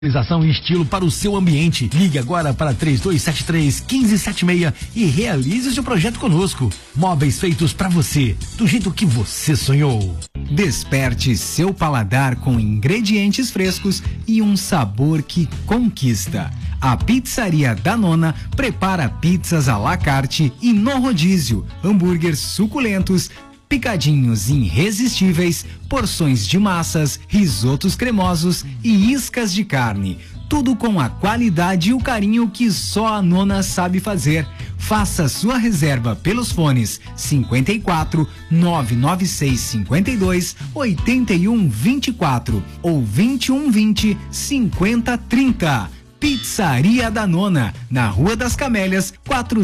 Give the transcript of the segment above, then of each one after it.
Organização e estilo para o seu ambiente. Ligue agora para 3273-1576 e realize o seu projeto conosco. Móveis feitos para você, do jeito que você sonhou. Desperte seu paladar com ingredientes frescos e um sabor que conquista. A Pizzaria da Nona prepara pizzas à la carte e no rodízio, hambúrgueres suculentos, picadinhos irresistíveis, porções de massas, risotos cremosos e iscas de carne. Tudo com a qualidade e o carinho que só a Nona sabe fazer. Faça sua reserva pelos fones 54 996 52 81 24 ou 21 20 50 30. Pizzaria da Nona, na Rua das Camélias,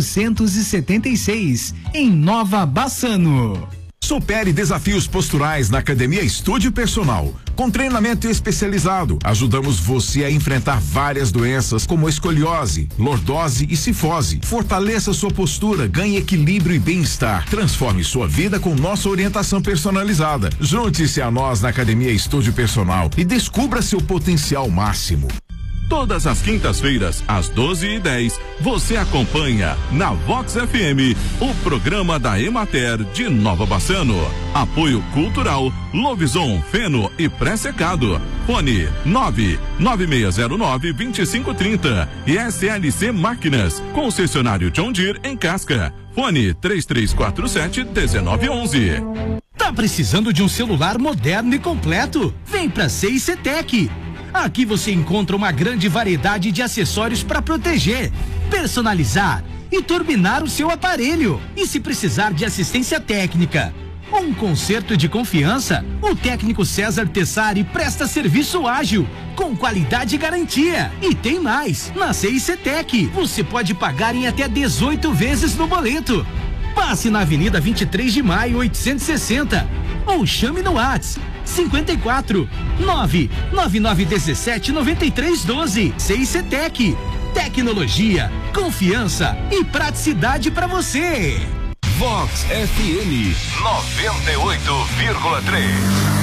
476, em Nova Bassano. Supere desafios posturais na Academia Estúdio Personal. Com treinamento especializado, ajudamos você a enfrentar várias doenças como escoliose, lordose e cifose. Fortaleça sua postura, ganhe equilíbrio e bem-estar. Transforme sua vida com nossa orientação personalizada. Junte-se a nós na Academia Estúdio Personal e descubra seu potencial máximo. Todas as quintas-feiras, às 12h10, você acompanha na Vox FM o programa da Emater de Nova Bassano. Apoio cultural, Lovison, Feno e Pré-Secado. Fone 99609-2530 e SLC Máquinas, concessionário John Deere em Casca. Fone 3347-1911. Tá precisando de um celular moderno e completo? Vem pra CICTEC. Aqui você encontra uma grande variedade de acessórios para proteger, personalizar e turbinar o seu aparelho. E se precisar de assistência técnica ou um conserto de confiança, o técnico César Tessari presta serviço ágil, com qualidade e garantia. E tem mais, na CICTEC você pode pagar em até 18 vezes no boleto. Passe na Avenida 23 de Maio, 860 ou chame no WhatsApp 54 99917 9312. CICTEC, tecnologia, confiança e praticidade para você. Vox FM 98,3.